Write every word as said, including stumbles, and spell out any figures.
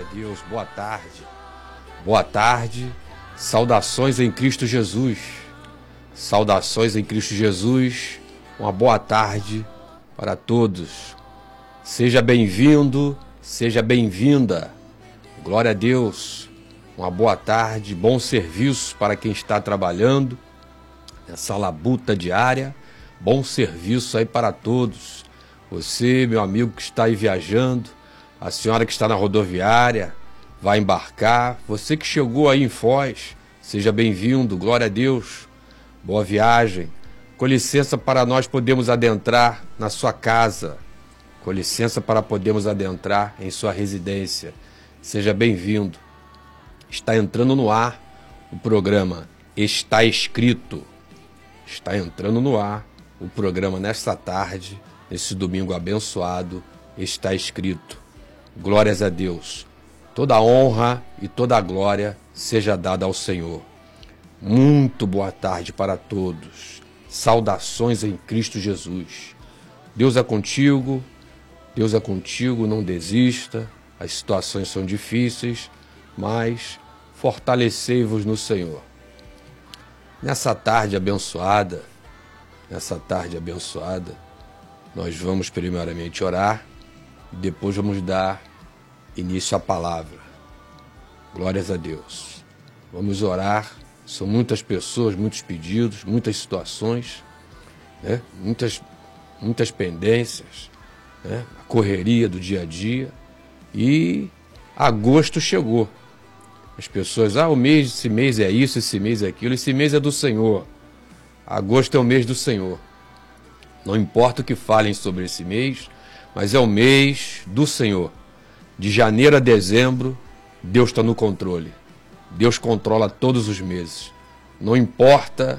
a Deus, boa tarde. Boa tarde, saudações em Cristo Jesus. Saudações em Cristo Jesus, uma boa tarde para todos. Seja bem-vindo, seja bem-vinda. Glória a Deus, uma boa tarde, bom serviço para quem está trabalhando nessa labuta diária. Bom serviço aí para todos. Você, meu amigo que está aí viajando, a senhora que está na rodoviária, vai embarcar, você que chegou aí em Foz, seja bem-vindo, glória a Deus, boa viagem. Com licença para nós podermos adentrar na sua casa, com licença para podermos adentrar em sua residência, seja bem-vindo. Está entrando no ar o programa Está Escrito, está entrando no ar o programa nesta tarde, nesse domingo abençoado, Está Escrito. Glórias a Deus. Toda a honra e toda a glória seja dada ao Senhor. Muito boa tarde para todos. Saudações em Cristo Jesus. Deus é contigo, Deus é contigo, não desista. As situações são difíceis, mas fortalecei-vos no Senhor. Nessa tarde abençoada, nessa tarde abençoada, nós vamos primeiramente orar e depois vamos dar início à palavra. Glórias a Deus. Vamos orar. São muitas pessoas, muitos pedidos, muitas situações, né? muitas, muitas pendências, né? A correria do dia a dia. E agosto chegou. As pessoas, ah, o mês, esse mês é isso, esse mês é aquilo, esse mês é do Senhor. Agosto é o mês do Senhor. Não importa o que falem sobre esse mês, mas é o mês do Senhor. De janeiro a dezembro, Deus está no controle. Deus controla todos os meses. Não importa